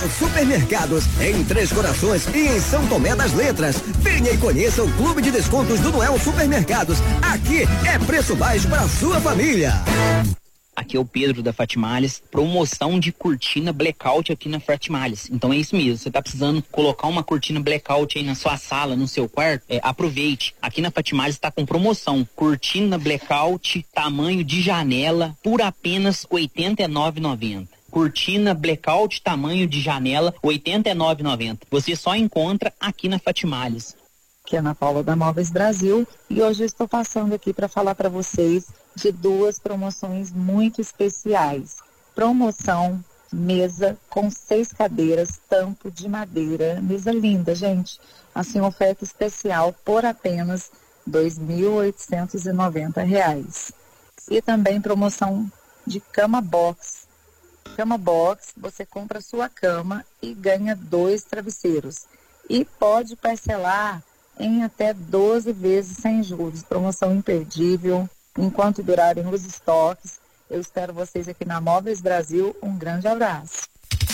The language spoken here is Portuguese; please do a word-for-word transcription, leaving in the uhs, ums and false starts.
Noel Supermercados, em Três Corações e em São Tomé das Letras. Venha e conheça o Clube de Descontos do Noel Supermercados. Aqui é preço baixo para sua família. Aqui é o Pedro da Fatimales, promoção de cortina blackout aqui na Fatimales. Então é isso mesmo, você tá precisando colocar uma cortina blackout aí na sua sala, no seu quarto, é, aproveite. Aqui na Fatimales está com promoção, cortina blackout, tamanho de janela, por apenas oitenta e nove reais e noventa centavos. Cortina blackout, tamanho de janela, oitenta e nove reais e noventa centavos. Você só encontra aqui na Fatimales. Aqui é Ana Paula da Móveis Brasil e hoje eu estou passando aqui para falar para vocês de duas promoções muito especiais. Promoção mesa com seis cadeiras, tampo de madeira, mesa linda, gente. Assim, oferta especial por apenas dois mil oitocentos e noventa reais. E também promoção de cama box. Cama box, você compra a sua cama e ganha dois travesseiros. E pode parcelar em até doze vezes sem juros. Promoção imperdível. Enquanto durarem os estoques, eu espero vocês aqui na Móveis Brasil. Um grande abraço.